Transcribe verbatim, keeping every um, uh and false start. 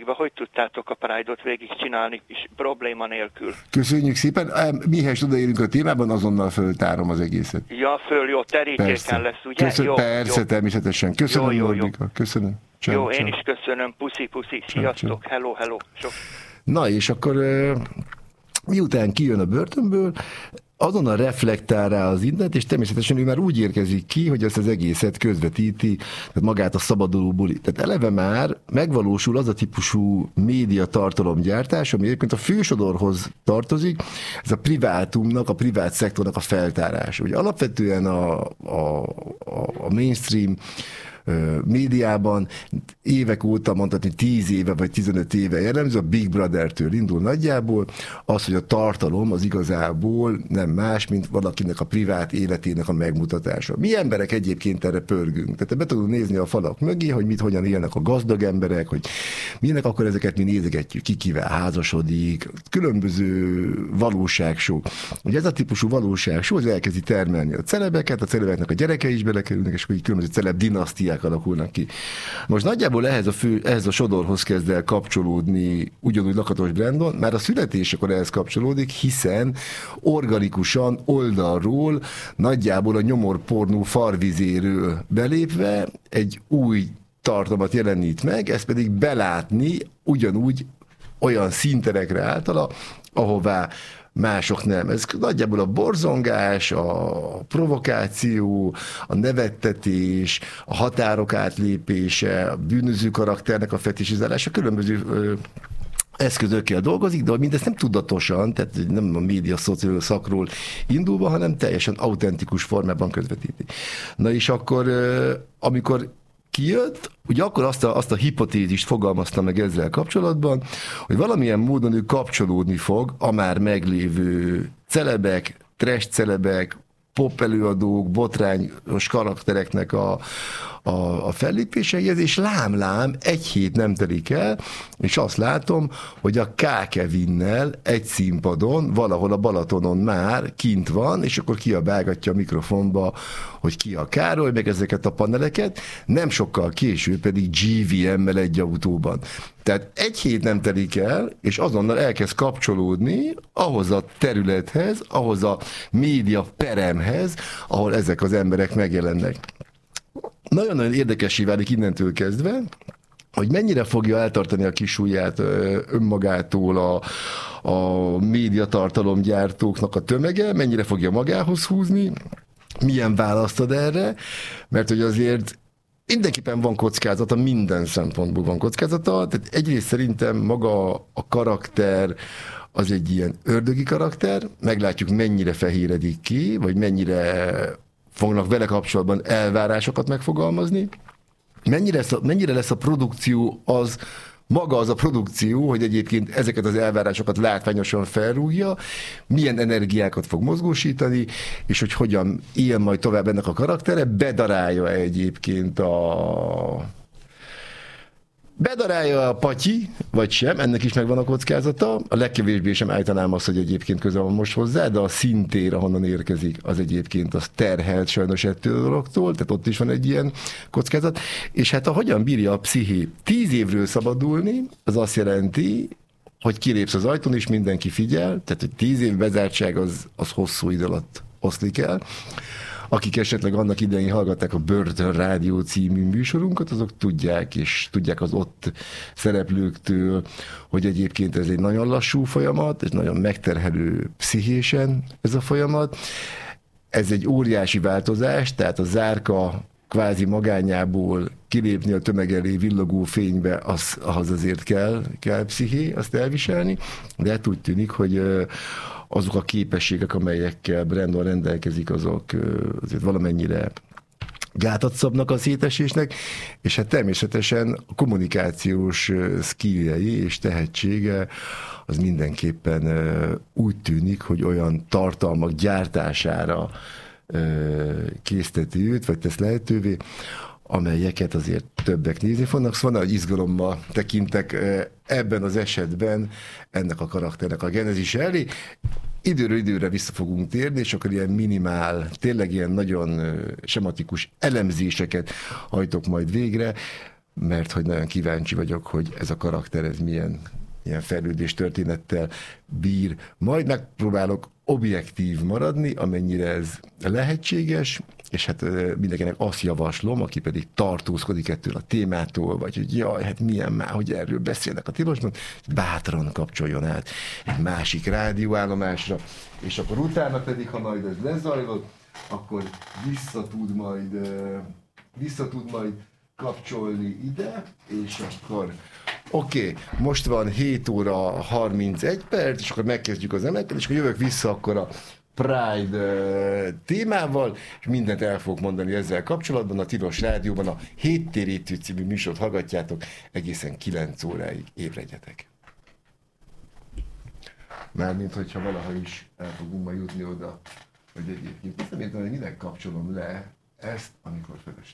minőségben hogy tudtátok a Pride-ot végigcsinálni, és probléma nélkül. Köszönjük szépen. Mihez odaérünk a témában, azonnal föltárom az egészet. Ja, föl, jó, terítéken lesz, ugye? Köszön, jó, persze, jó. természetesen. Köszönöm, jó, jó, Norbika. Köszönöm. Csau, jó, csau. én is köszönöm. Puszi, puszi. Sziasztok. Csau. Hello, hello. Sok. Na, és akkor miután kijön a börtönből, azonnal reflektál rá az internet, és természetesen ő már úgy érkezik ki, hogy ezt az egészet közvetíti, tehát magát a szabaduló buli. Tehát eleve már megvalósul az a típusú média tartalomgyártás, ami egyébként a fősodorhoz tartozik, ez a privátumnak, a privát szektornak a feltárása. Ugye alapvetően a, a, a mainstream médiában évek óta, mondhatni tíz éve vagy tizenöt éve jellemző, a Big Brother-től indul nagyjából, az, hogy a tartalom az igazából nem más, mint valakinek a privát életének a megmutatása. Mi emberek egyébként erre pörgünk. Tehát be tudunk nézni a falak mögé, hogy mit, hogyan élnek a gazdag emberek, hogy milyenek, akkor ezeket mi nézegetjük, ki kivel házasodik, különböző valóságsók. Ugye ez a típusú valóságsó, az elkezdi termelni a celebeket, a celebeknek a gyerekei is belekerülnek, és akkor így különböző celeb dinasztiák alakulnak ki. Most nagyjából ehhez a, fő, ehhez a sodorhoz kezd el kapcsolódni ugyanúgy Lakatos Brandon, már a születésekor ehhez kapcsolódik, hiszen organikusan oldalról nagyjából a nyomorpornó farvizéről belépve egy új tartalmat jelenít meg, ez pedig belátni ugyanúgy olyan színterekre általa, ahová mások nem. Ez nagyjából a borzongás, a provokáció, a nevettetés, a határok átlépése, a bűnöző karakternek a fetishizálása, különböző ö, eszközökkel dolgozik, de mindezt nem tudatosan, tehát nem a média szociális szakról indulva, hanem teljesen autentikus formában közvetíti. Na és akkor, ö, amikor kijött, ugye akkor azt a, azt a hipotézist fogalmazta meg ezzel kapcsolatban, hogy valamilyen módon ő kapcsolódni fog a már meglévő celebek, trash celebek, pop előadók, botrányos karaktereknek a, a, a fellépéseihez, és lám-lám, egy hét nem telik el, és azt látom, hogy a K. Kevinnel egy színpadon, valahol a Balatonon már kint van, és akkor kiabálgatja a mikrofonba, hogy ki a Károly, meg ezeket a paneleket, nem sokkal később pedig gé vé em-mel egy autóban. Tehát egy hét nem telik el, és azonnal elkezd kapcsolódni ahhoz a területhez, ahhoz a média peremhez, ahol ezek az emberek megjelennek. Nagyon-nagyon érdekessé válik innentől kezdve, hogy mennyire fogja eltartani a kis ujját önmagától a, a médiatartalomgyártóknak a tömege, mennyire fogja magához húzni, milyen választ ad erre, mert hogy azért mindenképpen van kockázata, minden szempontból van kockázata, tehát egyrészt szerintem maga a karakter az egy ilyen ördögi karakter, meglátjuk mennyire fehéredik ki, vagy mennyire fognak vele kapcsolatban elvárásokat megfogalmazni, mennyire lesz a, mennyire lesz a produkció az, maga az a produkció, hogy egyébként ezeket az elvárásokat látványosan felrúgja, milyen energiákat fog mozgósítani, és hogy hogyan él majd tovább ennek a karaktere, bedarálja egyébként a... Bedarálja a patyi, vagy sem, ennek is megvan a kockázata. A legkevésbé sem állítanám azt, hogy egyébként közel van most hozzá, de a szintér, ahonnan érkezik, az egyébként az terhelt sajnos ettől a dologtól, tehát ott is van egy ilyen kockázat. És hát a hogyan bírja a psziché tíz évről szabadulni, az azt jelenti, hogy kilépsz az ajtón, és mindenki figyel, tehát hogy tíz év bezártság az, az hosszú idő alatt oszlik el. Akik esetleg annak idején hallgatták a Börtön Rádió című műsorunkat, azok tudják, és tudják az ott szereplőktől, hogy egyébként ez egy nagyon lassú folyamat, ez nagyon megterhelő pszichésen ez a folyamat. Ez egy óriási változás, tehát a zárka kvázi magányából kilépni a tömeg elé villogó fénybe, az, ahhoz azért kell, kell psziché, azt elviselni, de hát úgy tűnik, hogy azok a képességek, amelyekkel Brandon rendelkezik, azok azért valamennyire gátat szabnak a szétesésnek, és hát természetesen a kommunikációs skilljei és tehetsége az mindenképpen úgy tűnik, hogy olyan tartalmak gyártására készteti őt, vagy tesz lehetővé, amelyeket azért többek nézni fognak. Szóval nagy izgalommal tekintek ebben az esetben ennek a karakternek a genezise elé. Időről időre vissza fogunk térni, és akkor ilyen minimál, tényleg ilyen nagyon sematikus elemzéseket hajtok majd végre. mert hogy nagyon kíváncsi vagyok, hogy ez a karakter, ez milyen, milyen fejlődés történettel bír. Majd megpróbálok objektív maradni, amennyire ez lehetséges, és hát mindenkinek azt javaslom, aki pedig tartózkodik ettől a témától, vagy hogy jaj, hát milyen már, hogy erről beszélnek a tilosban, bátran kapcsoljon át egy másik rádióállomásra, és akkor utána pedig, ha majd ez lezajlott, akkor vissza tud majd, vissza tud majd kapcsolni ide, és akkor oké, okay, most van hét óra harmincegy perc, és akkor megkezdjük az emelkedést, és akkor jövök vissza akkor a Pride témával, és mindent el fogok mondani ezzel kapcsolatban. A Tilos Rádióban a Héttérítő című műsort hallgatjátok, egészen kilenc óráig ébredjetek. Mármint, hogyha valaha is el fogunk majd jutni oda, hogy egyébként azt nem értem, hogy minek kapcsolom le ezt, amikor felesleges.